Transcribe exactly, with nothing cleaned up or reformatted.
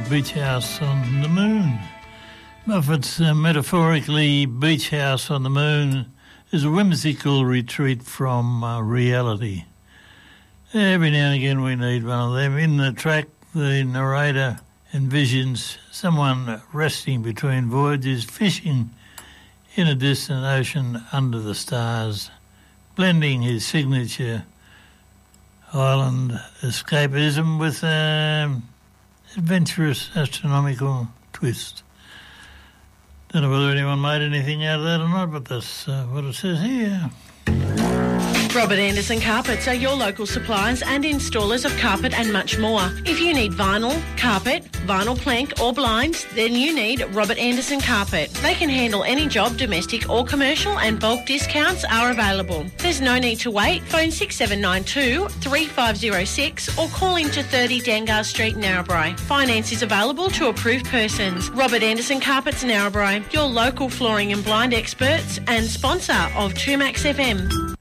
beach house on the moon. Moffat's uh, metaphorically beach house on the moon is a whimsical retreat from uh, reality. Every now and again we need one of them. In the track, the narrator envisions someone resting between voyages, fishing in a distant ocean under the stars, blending his signature island escapism with an adventurous astronomical twist. Don't know whether anyone made anything out of that or not, but that's uh, what it says here. Robert Anderson Carpets are your local suppliers and installers of carpet and much more. If you need vinyl, carpet, vinyl plank or blinds, then you need Robert Anderson Carpet. They can handle any job, domestic or commercial, and bulk discounts are available. There's no need to wait. Phone six seven nine two, three five zero six or call into thirty Dangar Street, Narrabri. Finance is available to approved persons. Robert Anderson Carpets, Narrabri, your local flooring and blind experts and sponsor of two Max F M.